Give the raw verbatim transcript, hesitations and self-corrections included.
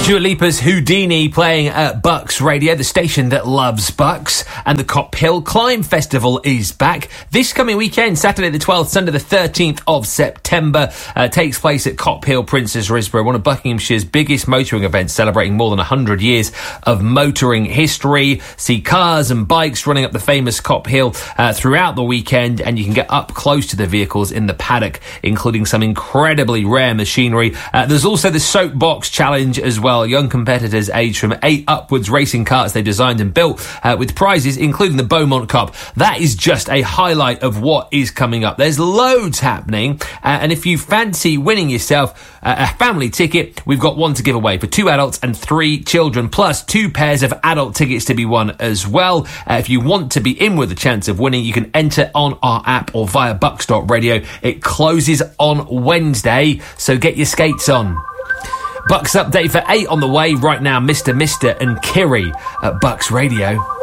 Dua Lipa's Houdini playing at Bucks Radio, the station that loves Bucks. And the Cop Hill Climb Festival is back this coming weekend, Saturday the twelfth, Sunday the thirteenth of September. Uh, takes place at Cop Hill, Princess Risborough, one of Buckinghamshire's biggest motoring events, celebrating more than one hundred years of motoring history. See cars and bikes running up the famous Cop Hill uh, throughout the weekend, and you can get up close to the vehicles in the paddock, including some incredibly rare machinery. Uh, there's also the Soapbox Challenge as well. Young competitors aged from eight upwards racing karts they designed and built uh, with prizes, including the Beaumont Cup. That is just a highlight of what is coming up. There's loads happening, uh, and if you fancy winning yourself uh, a family ticket, we've got one to give away for two adults and three children, plus two pairs of adult tickets to be won as well. Uh, if you want to be in with a chance of winning, you can enter on our app or via bucks dot radio. It closes on Wednesday, so get your skates on. Bucks update for eight on the way right now. Mister Mister and Kiri at Bucks Radio.